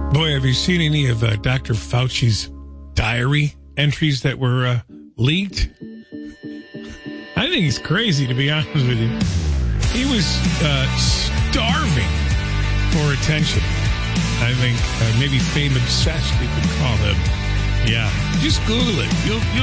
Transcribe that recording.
Boy, have you seen any of Dr. Fauci's diary entries that were leaked? I think he's crazy, to be honest with you. He was starving for attention. I think maybe fame obsessed, you could call him. Yeah, just Google it. You'll